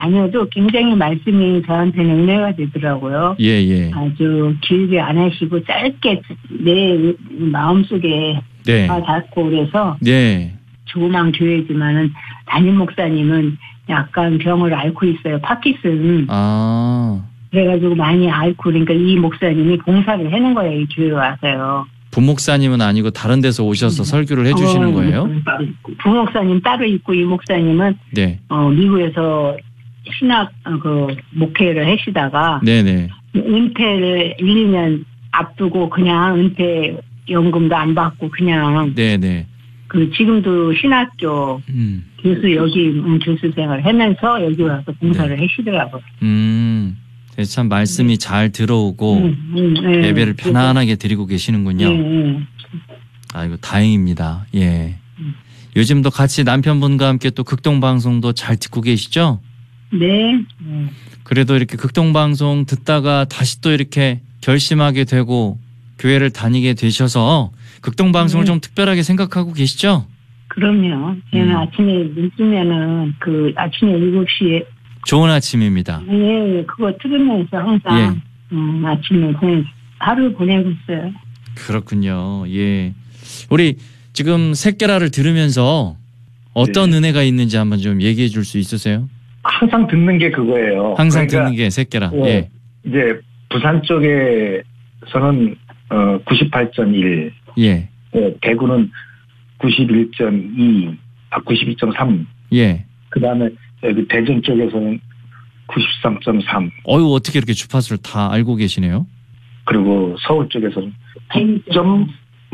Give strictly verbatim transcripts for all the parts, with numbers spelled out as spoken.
아니어도 굉장히 말씀이 저한테는 은혜가 되더라고요. 예, 예. 아주 길게 안 하시고 짧게 내 마음속에 네. 다 닿고 그래서 네. 조그만 교회지만은 담임 목사님은 약간 병을 앓고 있어요. 파킨슨. 아. 그래가지고 많이 앓고 그러니까 이 목사님이 봉사를 하는 거예요. 이 교회 와서요. 부목사님은 아니고 다른 데서 오셔서 설교를 해주시는 어, 거예요? 부목사님 따로 있고 이 목사님은 네. 어, 미국에서 신학 어, 그 목회를 하시다가 네네. 은퇴를 일, 이 년 앞두고 그냥 은퇴 연금도 안 받고 그냥 네네. 그 지금도 신학교 음. 교수 여기 음, 교수 생활을 하면서 여기 와서 봉사를 네. 하시더라고요. 음. 그래서 참 말씀이 잘 들어오고 음, 음, 네. 예배를 편안하게 드리고 계시는군요. 네, 네. 아이고 다행입니다. 예. 음. 요즘도 같이 남편분과 함께 또 극동방송도 잘 듣고 계시죠? 네. 네. 그래도 이렇게 극동방송 듣다가 다시 또 이렇게 결심하게 되고 교회를 다니게 되셔서 극동방송을 네. 좀 특별하게 생각하고 계시죠? 그럼요. 저는 음. 아침에 눈 뜨면은 그 아침에 일곱 시에 좋은 아침입니다. 네, 그거 들으면서 항상 예. 음, 아침에 그냥 하루 보내고 있어요. 그렇군요. 예. 우리 지금 새끼라를 들으면서 어떤 네. 은혜가 있는지 한번 좀 얘기해 줄 수 있으세요? 항상 듣는 게 그거예요. 항상 그러니까 듣는 게 새끼라. 예. 예. 이제 부산 쪽에서는 어, 구십팔 점 일, 예. 예, 대구는 구십일 점 이, 아, 구십이 점 삼. 예. 그 다음에 여기 대전 쪽에서는 구십삼 점 삼. 어유 어떻게 이렇게 주파수를 다 알고 계시네요? 그리고 서울 쪽에서는 구 점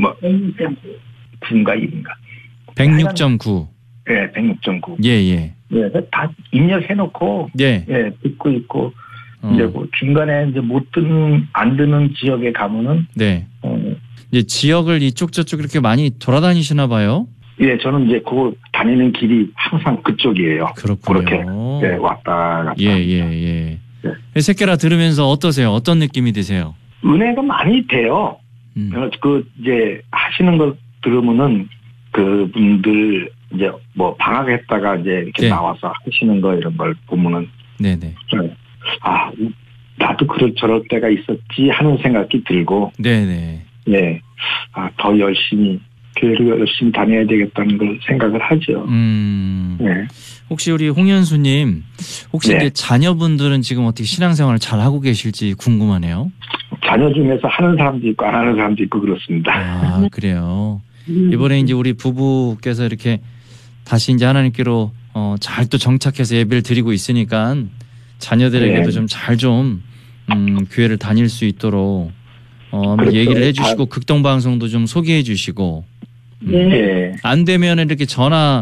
구인가 일인가. 백육 점 구. 예, 백육 점 구. 예, 예. 예, 다 입력해놓고 예. 예, 듣고 있고 어. 이제 뭐 중간에 이제 못 듣는 안 듣는 지역에 가면은 네. 어, 이제 지역을 이쪽 저쪽 이렇게 많이 돌아다니시나 봐요? 예, 저는 이제 그 다니는 길이 항상 그쪽이에요. 그렇군요. 그렇게 예, 왔다 갔다. 예, 예, 예. 예. 새끼라 들으면서 어떠세요? 어떤 느낌이 드세요? 은혜가 많이 돼요. 음. 그 이제 하시는 걸 들으면은 그분들 이제 뭐 방학했다가 이제 이렇게 네. 나와서 하시는 거 이런 걸 보면은 네네. 아 나도 그럴 저럴 때가 있었지 하는 생각이 들고 네네. 예, 아 더 열심히 교회를 열심히 다녀야 되겠다는 걸 생각을 하죠. 음. 네. 혹시 우리 홍현수님, 혹시 네. 이제 자녀분들은 지금 어떻게 신앙생활을 잘 하고 계실지 궁금하네요. 자녀 중에서 하는 사람도 있고 안 하는 사람도 있고 그렇습니다. 아, 그래요. 이번에 이제 우리 부부께서 이렇게 다시 이제 하나님께로 어, 잘 또 정착해서 예배를 드리고 있으니까 자녀들에게도 네. 좀 잘 좀 음, 교회를 다닐 수 있도록 어, 한번 그렇죠. 얘기를 해주시고 극동방송도 좀 소개해 주시고 네. 예. 안 되면 이렇게 전화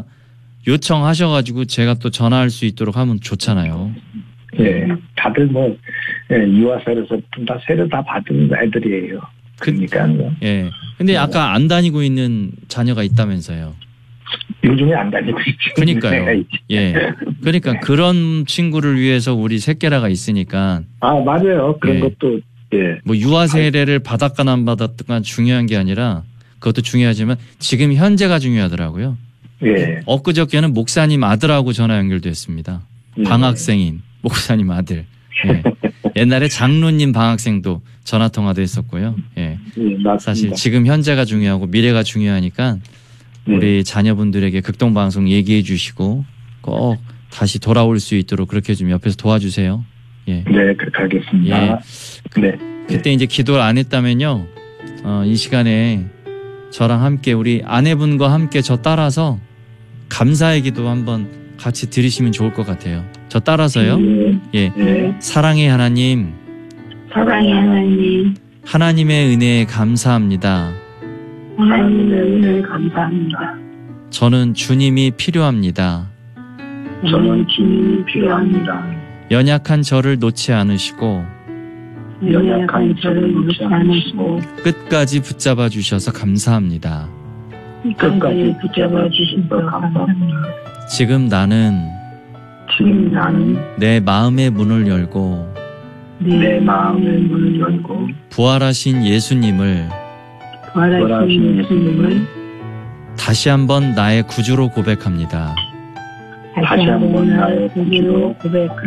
요청하셔가지고 제가 또 전화할 수 있도록 하면 좋잖아요. 예. 다들 뭐 예, 유아세에서 다 세례 다 받은 애들이에요. 그러니까요. 예. 근데 아까 안 다니고 있는 자녀가 있다면서요. 요즘에 안 다니고 있죠. 그러니까요. 예. 그러니까 그런 친구를 위해서 우리 새끼라가 있으니까 아 맞아요. 그런 예. 것도 예. 뭐 유아 세례를 받았거나 안 받았거나 중요한 게 아니라 그것도 중요하지만 지금 현재가 중요하더라고요. 예. 엊그저께는 목사님 아들하고 전화 연결됐습니다. 예. 방학생인 목사님 아들. 예. 옛날에 장로님 방학생도 전화 통화도 했었고요. 예. 예, 맞습니다. 사실 지금 현재가 중요하고 미래가 중요하니까 네. 우리 자녀분들에게 극동방송 얘기해 주시고 꼭 다시 돌아올 수 있도록 그렇게 좀 옆에서 도와주세요. 예. 네, 그렇게 하겠습니다. 예. 네. 그때 이제 기도를 안 했다면요. 어, 이 시간에 저랑 함께 우리 아내분과 함께 저 따라서 감사의 기도 한번 같이 드리시면 좋을 것 같아요. 저 따라서요. 네. 예. 네. 사랑의 하나님, 사랑의 하나님, 하나님의 은혜에 감사합니다. 하나님의 은혜 감사합니다. 저는 주님이 필요합니다. 저는 주님이 필요합니다. 연약한 저를 놓지 않으시고 연약한 저를 놓지 않으시고 끝까지 붙잡아 주셔서 감사합니다. 끝까지 붙잡아 주셔서 감사합니다. 지금 나는 지금 나는 내 마음의 문을 열고 내 마음의 문을 열고 부활하신 예수님을 부활하신 예수님을 다시 한번 나의 구주로 고백합니다. 다시 한번 나의 고기로 고백